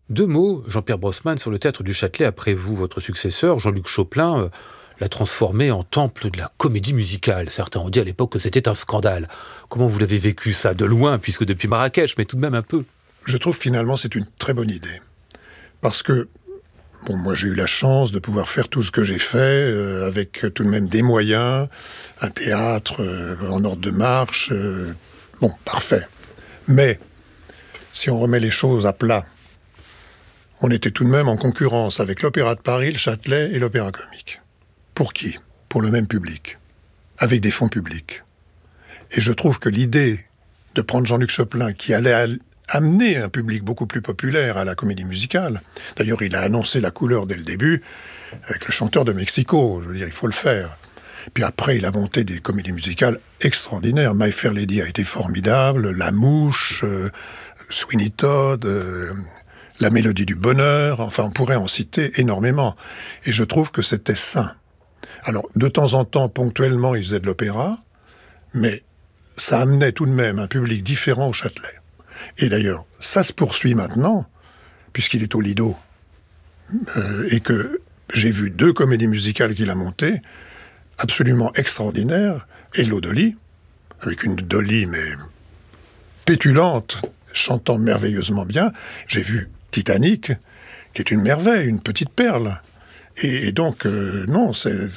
Deux mots, Jean-Pierre Brossman, sur le théâtre du Châtelet, après vous, votre successeur, Jean-Luc Choplin, l'a transformé en temple de la comédie musicale. Certains ont dit à l'époque que c'était un scandale. Comment vous l'avez vécu ça? De loin, puisque depuis Marrakech, mais tout de même un peu. Je trouve finalement c'est une très bonne idée. Parce que, moi j'ai eu la chance de pouvoir faire tout ce que j'ai fait, avec tout de même des moyens, un théâtre en ordre de marche, parfait. Mais, si on remet les choses à plat, on était tout de même en concurrence avec l'Opéra de Paris, le Châtelet et l'Opéra Comique. Pour qui? Pour le même public, avec des fonds publics. Et je trouve que l'idée de prendre Jean-Luc Choplin, qui allait amener un public beaucoup plus populaire à la comédie musicale, d'ailleurs il a annoncé la couleur dès le début, avec le chanteur de Mexico, je veux dire, il faut le faire. Puis après, il a monté des comédies musicales extraordinaires. My Fair Lady a été formidable, La Mouche, Sweeney Todd... La Mélodie du Bonheur, enfin on pourrait en citer énormément. Et je trouve que c'était sain. Alors, de temps en temps, ponctuellement, il faisait de l'opéra, mais ça amenait tout de même un public différent au Châtelet. Et d'ailleurs, ça se poursuit maintenant, puisqu'il est au Lido, et que j'ai vu 2 comédies musicales qu'il a montées, absolument extraordinaires, et l'Odoli, avec une Dolly, mais pétulante, chantant merveilleusement bien. J'ai vu Titanic, qui est une merveille, une petite perle. Et donc, non,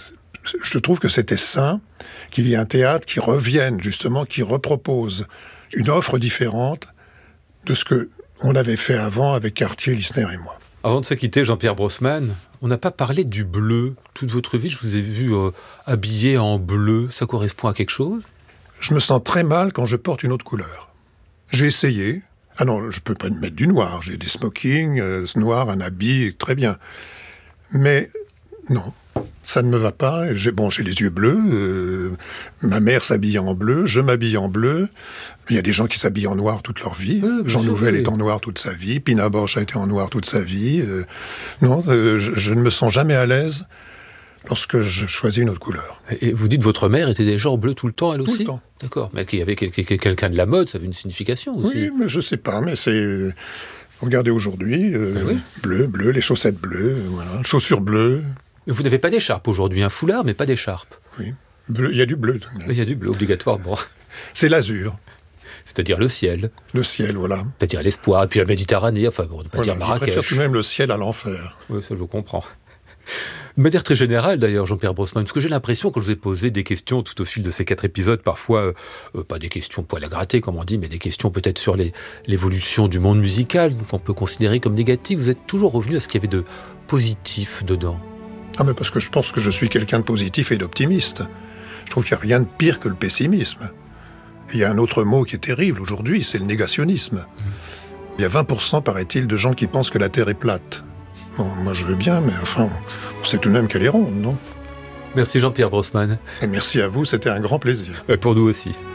je trouve que c'était sain qu'il y ait un théâtre qui revienne, justement, qui repropose une offre différente de ce qu'on avait fait avant avec Cartier, Lissner et moi. Avant de se quitter, Jean-Pierre Brossman, on n'a pas parlé du bleu. Toute votre vie, je vous ai vu habillé en bleu. Ça correspond à quelque chose? Je me sens très mal quand je porte une autre couleur. J'ai essayé. Ah non, je peux pas me mettre du noir. J'ai des smokings, noir, un habit, très bien. Mais non, ça ne me va pas. J'ai les yeux bleus. Ma mère s'habille en bleu, je m'habille en bleu. Il y a des gens qui s'habillent en noir toute leur vie. Jean Nouvel est en noir toute sa vie. Pina Bausch a été en noir toute sa vie. Non, je ne me sens jamais à l'aise lorsque je choisis une autre couleur. Et vous dites votre mère était déjà en bleu tout le temps, elle aussi? Tout le temps. D'accord, mais qu'il y avait quelqu'un de la mode, ça avait une signification aussi. Oui, mais je sais pas, mais c'est... Regardez aujourd'hui, oui. bleu, les chaussettes bleues, voilà, chaussures bleues. Vous n'avez pas d'écharpe aujourd'hui, un foulard, mais pas d'écharpe. Oui, bleu, il y a du bleu. Il y a du bleu, obligatoirement. C'est l'azur. C'est-à-dire le ciel. Le ciel, voilà. C'est-à-dire l'espoir, et puis la Méditerranée, enfin, on ne peut pas dire Marrakech. Je préfère tout de même le ciel à l'enfer. Oui, ça je comprends. De manière très générale, d'ailleurs, Jean-Pierre Brossman, parce que j'ai l'impression, quand je vous ai posé des questions tout au fil de ces 4 épisodes, parfois, pas des questions poil à gratter, comme on dit, mais des questions peut-être sur l'évolution du monde musical, qu'on peut considérer comme négative, vous êtes toujours revenu à ce qu'il y avait de positif dedans. Ah, mais parce que je pense que je suis quelqu'un de positif et d'optimiste. Je trouve qu'il n'y a rien de pire que le pessimisme. Et il y a un autre mot qui est terrible aujourd'hui, c'est le négationnisme. Il y a 20%, paraît-il, de gens qui pensent que la Terre est plate. Bon, moi je veux bien, mais enfin, on sait tout de même qu'elle est ronde, non? Merci Jean-Pierre Brossman. Et merci à vous, c'était un grand plaisir. Pour nous aussi.